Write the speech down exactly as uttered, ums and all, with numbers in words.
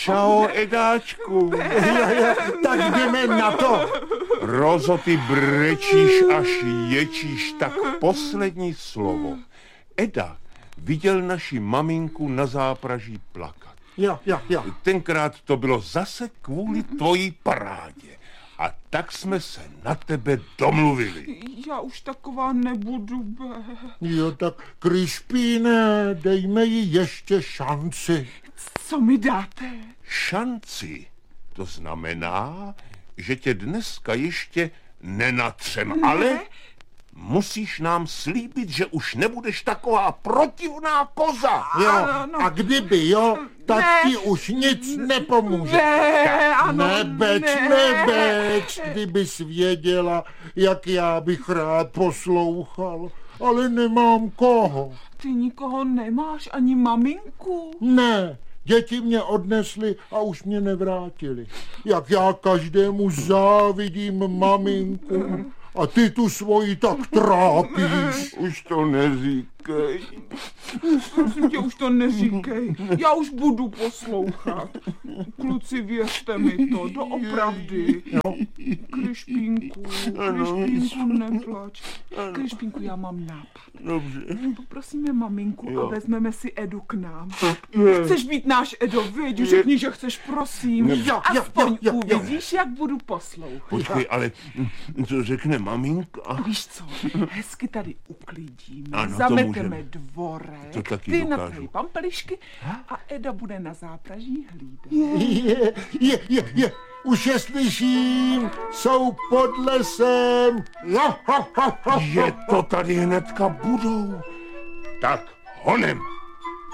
Čau, Edáčku. Jo, jo, tak jdeme na to. Rozo, ty brečíš až ječíš, tak poslední slovo. Eda viděl naši maminku na zápraží plakat. Jo, jo, jo. Tenkrát to bylo zase kvůli tvojí parádě. A tak jsme se na tebe domluvili. Já už taková nebudu. Be. Jo, tak Krispíne, dejme jí ještě šanci. Co mi dáte? Šanci. To znamená, že tě dneska ještě nenatřem, Ne? ale musíš nám slíbit, že už nebudeš taková protivná koza. Jo, Ano, no. a kdyby, jo, tak Ne. ti už nic nepomůže. Ne, ano, Nebeč, ne. nebeč, kdybys věděla, jak já bych rád poslouchal, ale nemám koho. Ty nikoho nemáš, ani maminku? Ne, děti mě odnesly a už mě nevrátili. Jak já každému závidím maminku. A ty tu svoji tak trápíš. Už to neříkej. Prosím tě, už to neříkej. Já už budu poslouchat. Kluci, věřte mi to, doopravdy. Krišpínku, Krišpínku, neplač. Krišpínku, já mám nápad. Dobře. Poprosíme maminku Jo. a vezmeme si Edu k nám. Chceš být náš Edo, viď? Řekni, že chceš, prosím. Jo, jo, Aspoň jo, jo, jo. uvidíš, jak budu poslouchat. Počkej, ale co řekne maminka? Víš co, hezky tady uklidíme, Ano, to zameteme můžeme. dvorek, To taky ty dokážu. napraví pampelišky a Eda bude na zápraží hlídat. Je, je, je, je, už je slyším, jsou pod lesem. Jo, ho, ho, ho, ho. Je to tady hnedka budou. Tak honem.